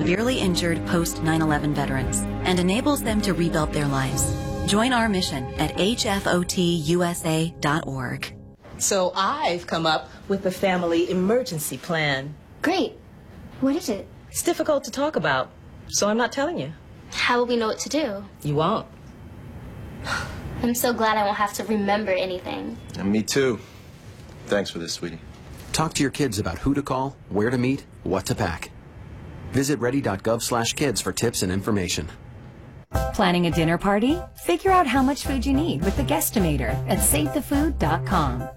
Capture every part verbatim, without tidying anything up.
severely injured post nine eleven veterans and enables them to rebuild their lives. Join our mission at H F O T U S A dot org. So I've come up with a family emergency plan. Great. What is it? It's difficult to talk about, so I'm not telling you. How will we know what to do? You won't. I'm so glad I won't have to remember anything. And me too. Thanks for this, sweetie. Talk to your kids about who to call, where to meet, what to pack. Visit ready.gov slash kids for tips and information. Planning a dinner party? Figure out how much food you need with the Guestimator at save the food dot com.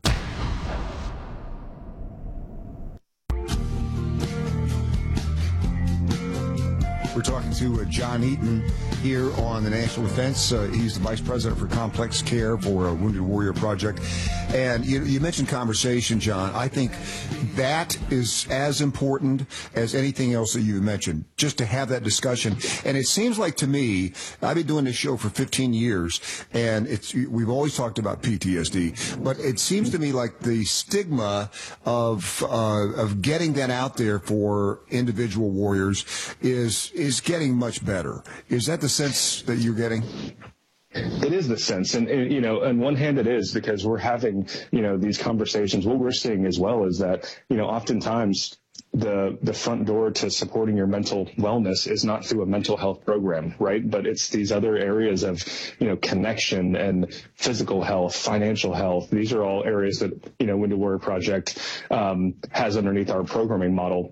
We're talking to uh, John Eaton here on the National Defense. Uh, he's the Vice President for Complex Care for uh, Wounded Warrior Project. And you, you mentioned conversation, John. I think that is as important as anything else that you mentioned, just to have that discussion. And it seems like to me, I've been doing this show for fifteen years, and it's we've always talked about P T S D, but it seems to me like the stigma of uh, of getting that out there for individual warriors is is getting much better. Is that the sense that you're getting? It is the sense. And, and, you know, on one hand it is, because we're having, you know, these conversations. What we're seeing as well is that, you know, oftentimes the the front door to supporting your mental wellness is not through a mental health program, right? But it's these other areas of, you know, connection and physical health, financial health. These are all areas that, you know, Wounded Warrior Project um, has underneath our programming model.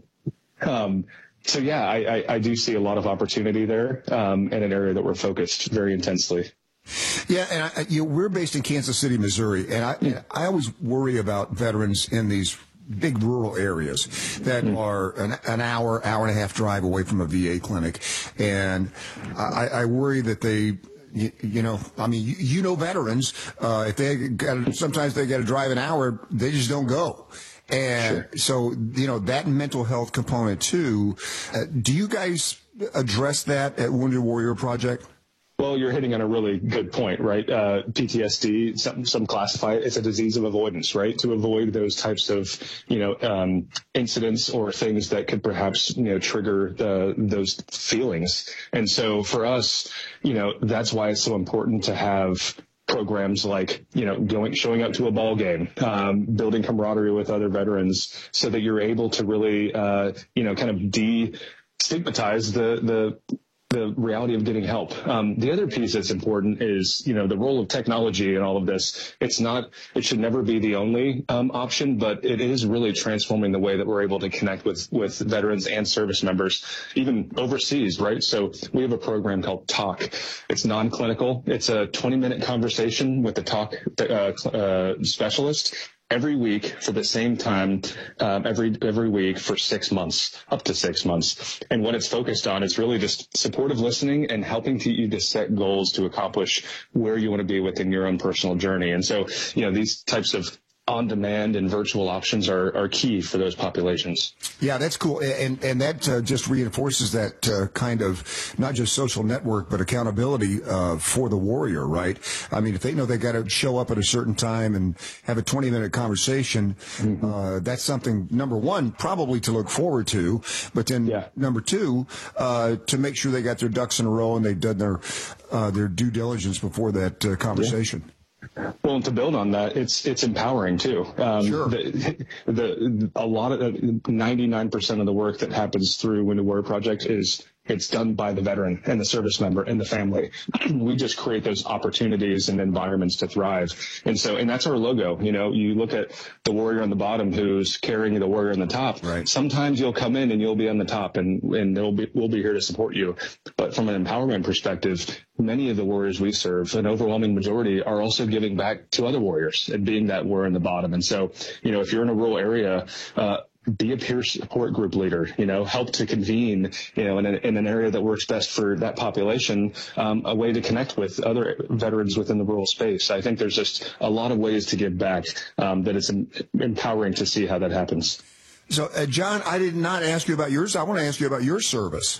Um, so, yeah, I, I, I do see a lot of opportunity there um, in an area that we're focused very intensely. Yeah, and I, you know, we're based in Kansas City, Missouri, and I, and I always worry about veterans in these big rural areas that mm. are an, an hour, hour and a half drive away from a V A clinic, and I, I worry that they. You, you know, I mean, you, you know, veterans, uh, if they got, sometimes they got to drive an hour, they just don't go. And sure. So, you know, that mental health component too. Uh, do you guys address that at Wounded Warrior Project? Well, you're hitting on a really good point, right? Uh, P T S D, some, some classify it as a disease of avoidance, right? To avoid those types of, you know, um, incidents or things that could perhaps, you know, trigger the, those feelings. And so for us, you know, that's why it's so important to have programs like, you know, going, showing up to a ball game, um, building camaraderie with other veterans so that you're able to really, uh, you know, kind of de-stigmatize the, the, the reality of getting help. Um, the other piece that's important is, you know, the role of technology in all of this. It's not, it should never be the only um, option, but it is really transforming the way that we're able to connect with, with veterans and service members, even overseas, right? So we have a program called Talk. It's non-clinical. It's a twenty minute conversation with the Talk uh, uh, specialist every week for the same time, um, every every week for six months, up to six months. And what it's focused on is really just supportive listening and helping to, you to set goals to accomplish where you want to be within your own personal journey. And so, you know, these types of on-demand and virtual options are, are key for those populations. Yeah, that's cool. And and that uh, just reinforces that uh, kind of not just social network, but accountability uh, for the warrior, right? I mean, if they know they got to show up at a certain time and have a twenty minute conversation, mm-hmm. uh, that's something, number one, probably to look forward to, but then yeah. number two, uh, to make sure they got their ducks in a row and they've done their, uh, their due diligence before that uh, conversation. Yeah. Well, and to build on that, it's it's empowering too. Um, sure. The, the a lot of ninety-nine percent of the work that happens through Wounded Warrior Project is it's done by the veteran and the service member and the family. We just create those opportunities and environments to thrive. And so, and that's our logo. You know, you look at the warrior on the bottom who's carrying the warrior on the top. Right. Sometimes you'll come in and you'll be on the top, and and they'll be we'll be here to support you. But from an empowerment perspective, many of the warriors we serve, an overwhelming majority, are also giving back to other warriors and being that warrior in the bottom. And so, you know, if you're in a rural area, uh, be a peer support group leader, you know, help to convene, you know, in, a, in an area that works best for that population, um, a way to connect with other veterans within the rural space. I think there's just a lot of ways to give back, um, that it's em- empowering to see how that happens. So, uh, John, I did not ask you about yours. I want to ask you about your service.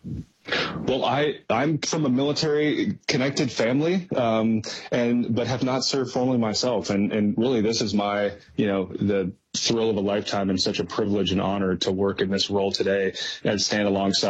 Well, I, I'm from a military connected family, um, and, but have not served formally myself. And, and really this is my, you know, the thrill of a lifetime and such a privilege and honor to work in this role today and stand alongside